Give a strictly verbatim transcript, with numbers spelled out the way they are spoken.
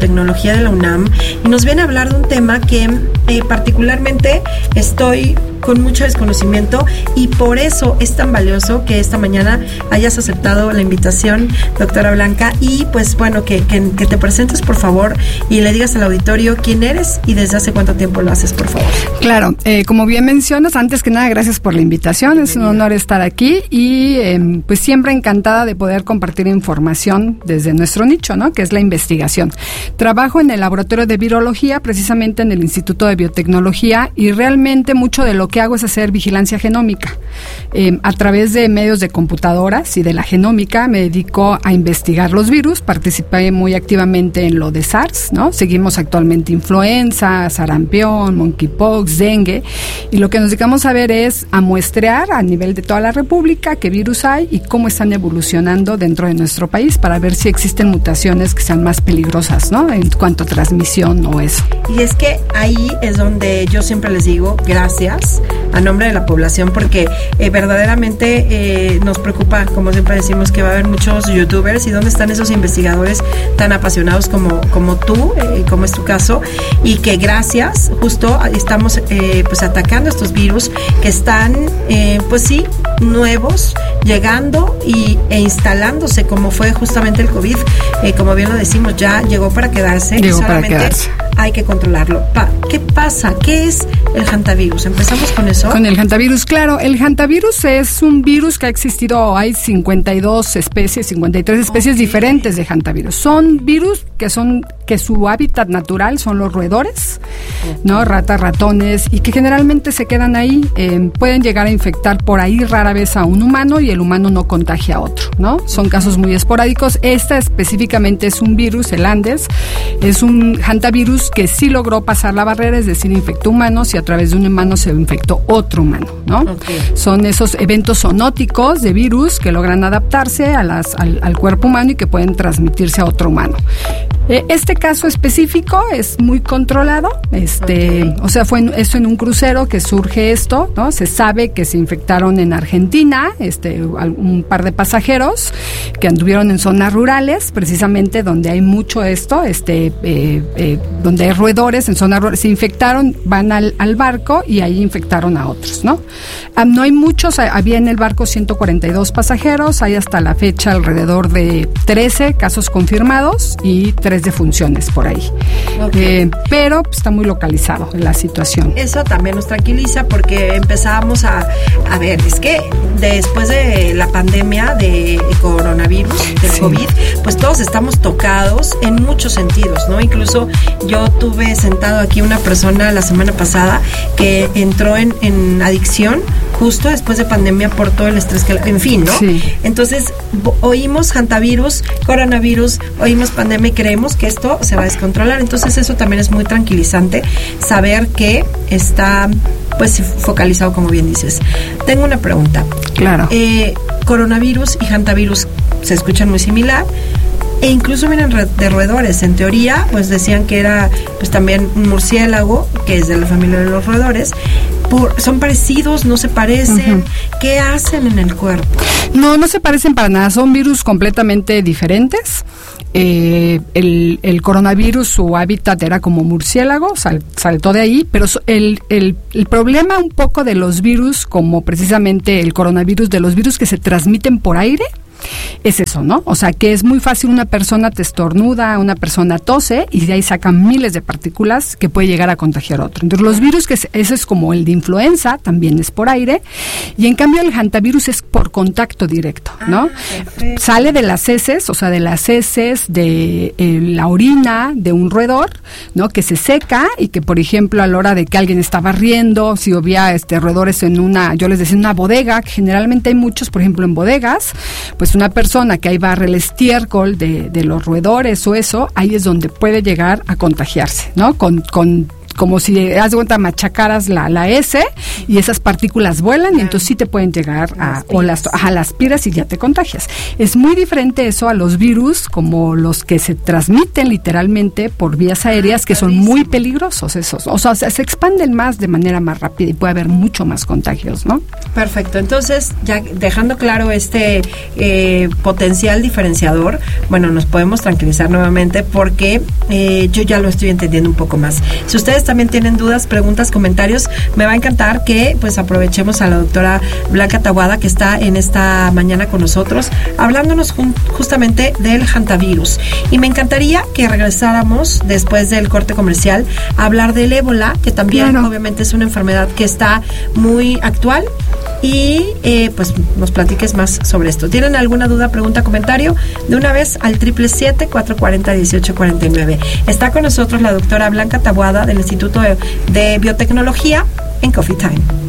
Biotecnología de la UNAM y nos viene a hablar de un tema que eh, particularmente estoy con mucho desconocimiento y por eso es tan valioso que esta mañana hayas aceptado la invitación, doctora Blanca, y pues bueno, que, que, que te presentes por favor y le digas al auditorio quién eres y desde hace cuánto tiempo lo haces, por favor. Claro, eh, como bien mencionas, antes que nada, gracias por la invitación, es un honor estar aquí y eh, pues siempre encantada de poder compartir información desde nuestro nicho, ¿no? Que es la investigación. Trabajo en el laboratorio de virología, precisamente en el Instituto de Biotecnología, y realmente mucho de lo que hago es hacer vigilancia genómica. Eh, a través de medios de computadoras y de la genómica me dedico a investigar los virus, participé muy activamente en lo de SARS, ¿no? Seguimos actualmente influenza, sarampión, monkeypox, dengue, y lo que nos dedicamos a ver es a muestrear a nivel de toda la República qué virus hay y cómo están evolucionando dentro de nuestro país para ver si existen mutaciones que sean más peligrosas, ¿no? En cuanto a transmisión o eso. Y es que ahí es donde yo siempre les digo gracias a nombre de la población, porque eh, verdaderamente eh, nos preocupa, como siempre decimos, que va a haber muchos youtubers y dónde están esos investigadores tan apasionados como, como tú, eh, como es tu caso, y que gracias, justo estamos eh, pues atacando estos virus que están, eh, pues sí, nuevos, llegando y, e instalándose, como fue justamente el COVID, eh, como bien lo decimos, ya llegó para quedarse llegó y solamente para quedarse. Hay que controlarlo. Pa, ¿Qué pasa? ¿Qué es el hantavirus? ¿Empezamos con eso? Con el hantavirus, claro. El hantavirus es un virus que ha existido, hay cincuenta y dos especies, cincuenta y tres especies okay. diferentes de hantavirus. Son virus que son que su hábitat natural son los roedores, okay. ¿no? Ratas, ratones, y que generalmente se quedan ahí. Eh, pueden llegar a infectar por ahí rara vez a un humano y el humano no contagia a otro, ¿no? Son casos muy esporádicos. Esta específicamente es un virus, el Andes, es un hantavirus que sí logró pasar la barrera, es decir, infectó humanos y a través de un humano se infectó otro humano, ¿no? Okay. Son esos eventos zoonóticos de virus que logran adaptarse a las, al, al cuerpo humano y que pueden transmitirse a otro humano. Eh, este caso específico es muy controlado, este, okay. o sea, fue en, eso en un crucero que surge esto, ¿no? Se sabe que se infectaron en Argentina, este, un par de pasajeros que anduvieron en zonas rurales, precisamente donde hay mucho esto, este, eh, eh, donde hay roedores en zonas rurales, se infectaron, van al, al barco y ahí infectaron a otros, ¿no? Um, no hay muchos, había en el barco ciento cuarenta y dos pasajeros, hay hasta la fecha alrededor de trece casos confirmados y tres defunciones por ahí. Okay. Eh, pero pues, está muy localizado la situación. Eso también nos tranquiliza porque empezábamos a, a ver, es que después de la pandemia de coronavirus, del sí. COVID, pues todos estamos tocados en muchos sentidos, ¿no? Incluso yo tuve sentado aquí una persona la semana pasada que entró en, en adicción justo después de pandemia por todo el estrés que, en fin, ¿no? Sí. Entonces, oímos hantavirus, coronavirus, oímos pandemia y creemos que esto se va a descontrolar. Entonces, eso también es muy tranquilizante, saber que está, pues, focalizado, como bien dices. Tengo una pregunta. Claro. Eh, coronavirus y hantavirus se escuchan muy similar. E incluso vienen de roedores. En teoría, pues decían que era pues también un murciélago, que es de la familia de los roedores. Por, ¿Son parecidos? ¿No se parecen? Uh-huh. ¿Qué hacen en el cuerpo? No, no se parecen para nada. Son virus completamente diferentes. Eh, el, el coronavirus, su hábitat era como murciélago, sal, saltó de ahí, pero el, el, el problema un poco de los virus, como precisamente el coronavirus, de los virus que se transmiten por aire, es eso, ¿no? O sea, que es muy fácil, una persona te estornuda, una persona tose y de ahí sacan miles de partículas que puede llegar a contagiar a otro. Entonces, los virus, que es, eso es como el de influenza, también es por aire, y en cambio el hantavirus es por contacto directo, ¿no? Ah, sale de las heces, o sea, de las heces, de eh, la orina de un roedor, ¿no? Que se seca y que, por ejemplo, a la hora de que alguien está barriendo, si había este, roedores en una, yo les decía, una bodega, que generalmente hay muchos, por ejemplo, en bodegas, pues una persona que ahí barre el estiércol de, de los roedores o eso, ahí es donde puede llegar a contagiarse, ¿no? Con, con como si, haz de cuenta, machacaras la, la S y esas partículas vuelan y entonces sí te pueden llegar a, o las, a las aspiras y ya te contagias. Es muy diferente eso a los virus, como los que se transmiten literalmente por vías aéreas, que son muy peligrosos esos. O sea, se expanden más de manera más rápida y puede haber mucho más contagios, ¿no? Perfecto. Entonces, ya dejando claro este eh, potencial diferenciador, bueno, nos podemos tranquilizar nuevamente porque eh, yo ya lo estoy entendiendo un poco más. Si ustedes también tienen dudas, preguntas, comentarios, me va a encantar que pues aprovechemos a la doctora Blanca Taboada, que está en esta mañana con nosotros, hablándonos jun- justamente del hantavirus. Y me encantaría que regresáramos después del corte comercial a hablar del ébola, que también claro. obviamente es una enfermedad que está muy actual, y eh, pues nos platiques más sobre esto. ¿Tienen alguna duda, pregunta, comentario? De una vez al triple siete, cuatro cuatro cero, dieciocho cuarenta y nueve. Está con nosotros la doctora Blanca Taboada del Instituto de, de Biotecnología en Coffee Time.